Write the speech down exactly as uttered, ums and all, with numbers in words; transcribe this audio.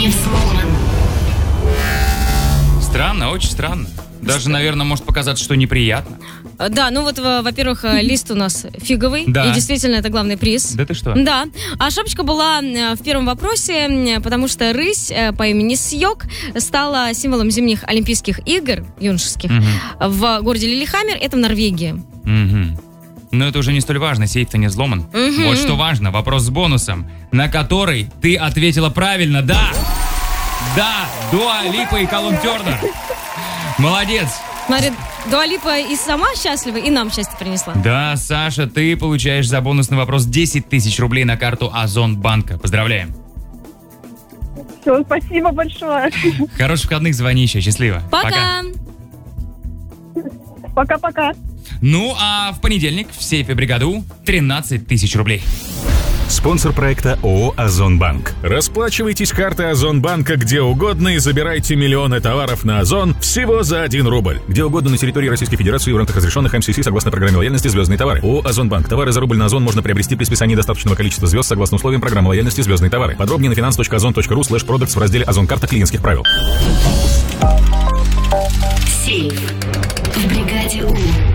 взломан. Странно, очень странно. Даже, наверное, может показаться, что неприятно. Да, ну вот, во-первых, лист у нас фиговый. Да. И действительно, это главный приз. Да ты что? Да. А шапочка была в первом вопросе, потому что рысь по имени Сьёк стала символом зимних Олимпийских игр юношеских угу. в городе Лилихаммер, это в Норвегии. Угу. Но это уже не столь важно, сейф-то не взломан. Угу. Вот что важно, вопрос с бонусом, на который ты ответила правильно. Да! Да! Дуа Липа и Калум Тернер. Молодец! Смотри, Дуа Липа и сама счастлива, и нам счастье принесла. Да, Саша, ты получаешь за бонусный вопрос десять тысяч рублей на карту Озон Банка. Поздравляем. Все, спасибо большое. Хороших выходных, звони еще. Счастливо. Пока. Пока-пока. Ну, а в понедельник в сейфе бригаду тринадцать тысяч рублей. Спонсор проекта ООО «Озонбанк». Расплачивайтесь картой Озонбанка где угодно и забирайте миллионы товаров на Озон всего за один рубль. Где угодно на территории Российской Федерации в рамках разрешенных эм си си согласно программе лояльности «Звездные товары». ООО «Озонбанк». Товары за рубль на Озон можно приобрести при списании достаточного количества звезд согласно условиям программы лояльности «Звездные товары». Подробнее на finance точка озон точка ру слэш продактс в разделе «Озон карта клиентских правил». Сейф в бригаде У.